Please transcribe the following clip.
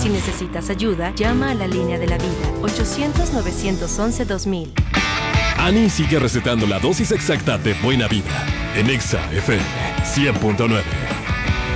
Si necesitas ayuda, llama a la línea de la vida, 800-911-2000. Ani sigue recetando la dosis exacta de buena vibra, en Exa FM 100.9.